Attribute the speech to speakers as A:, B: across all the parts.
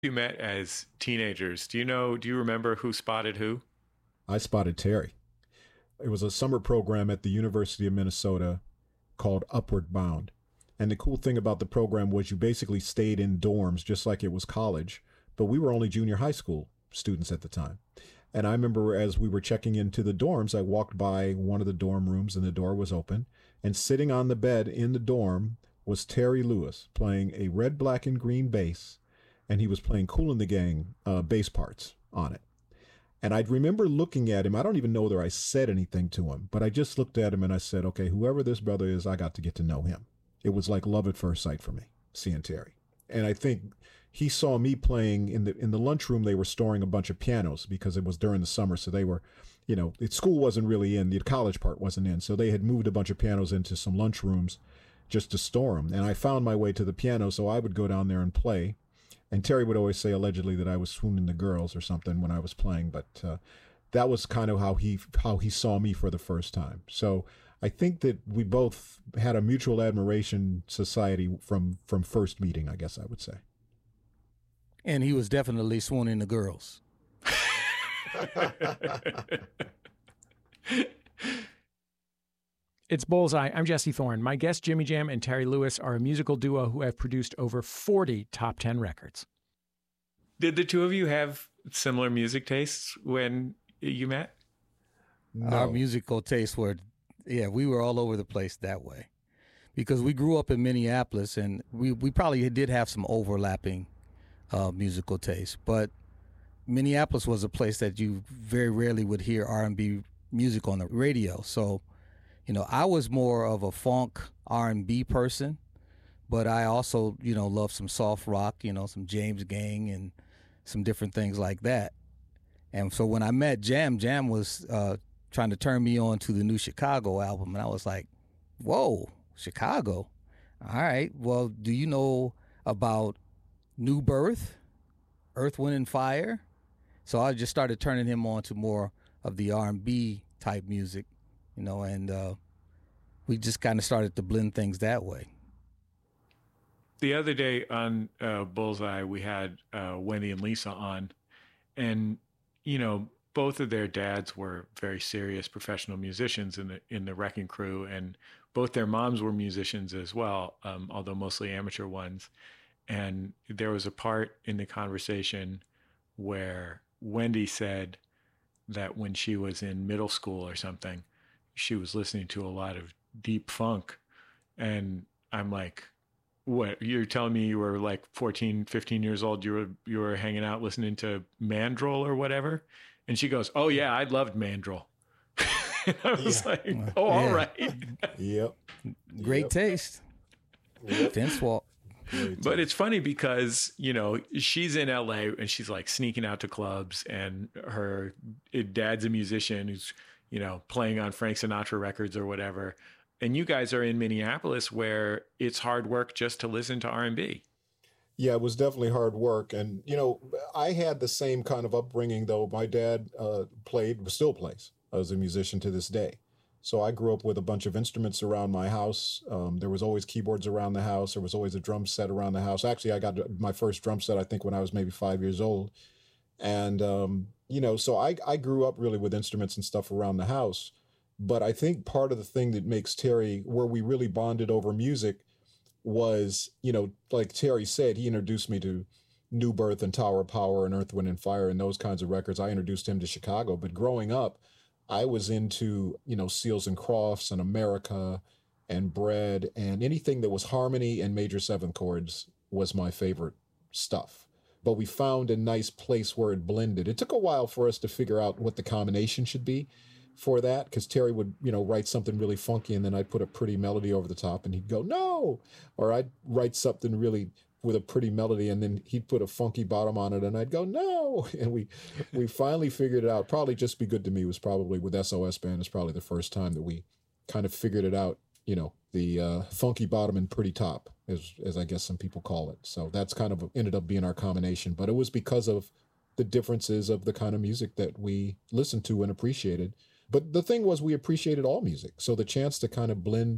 A: You met as teenagers. Do you remember who spotted who?
B: I spotted Terry. It was a summer program at the University of Minnesota called Upward Bound. And the cool thing about the program was you basically stayed in dorms just like it was college, but we were only junior high school students at the time. And I remember as we were checking into the dorms, I walked by one of the dorm rooms and the door was open. And sitting on the bed in the dorm was Terry Lewis playing a red, black, and green bass. And he was playing Kool and the Gang bass parts on it. And I remember looking at him. I don't even know whether I said anything to him, but I just looked at him and I said, okay, whoever this brother is, I got to get to know him. It was like love at first sight for me, seeing Terry. And I think he saw me playing in the lunchroom. They were storing a bunch of pianos because it was during the summer. So they were, school wasn't really in, the college part wasn't in. So they had moved a bunch of pianos into some lunchrooms just to store them. And I found my way to the piano, so I would go down there and play. And Terry would always say allegedly that I was swooning the girls or something when I was playing, but that was kind of how he saw me for the first time. So I think that we both had a mutual admiration society from first meeting, I guess I would say.
C: And he was definitely swooning the girls.
D: It's Bullseye. I'm Jesse Thorne. My guests, Jimmy Jam and Terry Lewis, are a musical duo who have produced over 40 top 10 records.
A: Did the two of you have similar music tastes when you met?
B: No.
C: Our musical tastes were, we were all over the place that way. Because we grew up in Minneapolis, and we probably did have some overlapping musical tastes. But Minneapolis was a place that you very rarely would hear R&B music on the radio. So, I was more of a funk R&B person, but I also, love some soft rock, some James Gang and some different things like that. And so when I met Jam, Jam was trying to turn me on to the new Chicago album, and I was like, whoa, Chicago? All right, well, do you know about New Birth, Earth, Wind, and Fire? So I just started turning him on to more of the R&B type music, and we just kind of started to blend things that way.
A: The other day on Bullseye, we had Wendy and Lisa on, and both of their dads were very serious professional musicians in the Wrecking Crew, and both their moms were musicians as well, although mostly amateur ones. And there was a part in the conversation where Wendy said that when she was in middle school or something, she was listening to a lot of deep funk. And I'm like, what, you're telling me you were like 14, 15 years old, you were hanging out listening to Mandrill or whatever? And she goes, oh yeah, I loved Mandrill. And I was like, oh, all right.
B: Yep.
C: Great taste.
B: Yep.
C: Vince Walk.
A: But it's funny because, she's in LA and she's like sneaking out to clubs, and her dad's a musician who's, playing on Frank Sinatra records or whatever. And you guys are in Minneapolis where it's hard work just to listen to R&B.
B: Yeah, it was definitely hard work. And, I had the same kind of upbringing, though. My dad still plays as a musician to this day. So I grew up with a bunch of instruments around my house. There was always keyboards around the house. There was always a drum set around the house. Actually, I got my first drum set, I think, when I was maybe 5 years old. And, so I grew up really with instruments and stuff around the house. But I think part of the thing that makes Terry, where we really bonded over music, was, like Terry said, he introduced me to New Birth and Tower of Power and Earth, Wind, and Fire and those kinds of records. I introduced him to Chicago. But growing up, I was into, Seals and Crofts and America and Bread, and anything that was harmony and major seventh chords was my favorite stuff. But we found a nice place where it blended. It took a while for us to figure out what the combination should be for that, because Terry would, write something really funky, and then I'd put a pretty melody over the top, and he'd go, no! Or I'd write something really with a pretty melody, and then he'd put a funky bottom on it, and I'd go, no! And we finally figured it out. Probably Just Be Good to Me was probably, with SOS Band, is probably the first time that we kind of figured it out, the funky bottom and pretty top, as I guess some people call it. So that's kind of ended up being our combination. But it was because of the differences of the kind of music that we listened to and appreciated. But the thing was, we appreciated all music. So the chance to kind of blend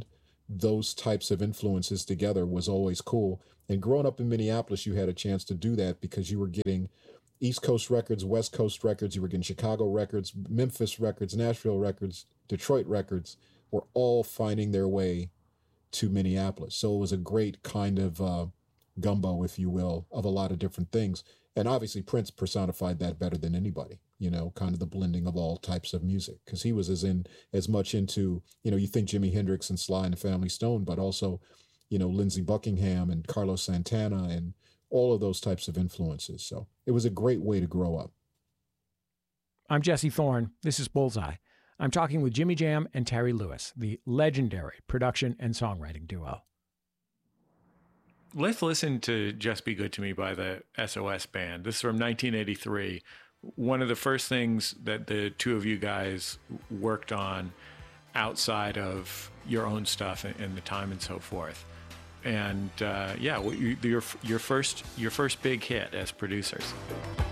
B: those types of influences together was always cool. And growing up in Minneapolis, you had a chance to do that because you were getting East Coast records, West Coast records, you were getting Chicago records, Memphis records, Nashville records, Detroit records were all finding their way to Minneapolis. So it was a great kind of gumbo, if you will, of a lot of different things. And obviously Prince personified that better than anybody, you know, kind of the blending of all types of music, because he was as much into, you know, you think Jimi Hendrix and Sly and the Family Stone, but also, you know, Lindsey Buckingham and Carlos Santana and all of those types of influences. So it was a great way to grow up.
D: I'm Jesse Thorne. This is Bullseye. I'm talking with Jimmy Jam and Terry Lewis, the legendary production and songwriting duo.
A: Let's listen to Just Be Good to Me by the SOS Band. This is from 1983. One of the first things that the two of you guys worked on outside of your own stuff and the time and so forth. And your first big hit as producers.